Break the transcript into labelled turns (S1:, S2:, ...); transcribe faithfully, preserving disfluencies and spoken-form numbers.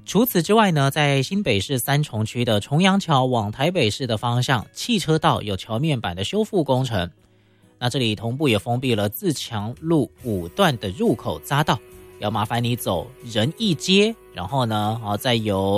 S1: 除此之外呢，在新北市三重区的重阳桥往台北市的方向，汽车道有桥面板的修复工程。那这里同步也封闭了自强路五段的入口匝道，要麻烦你走仁义街，然后呢，再由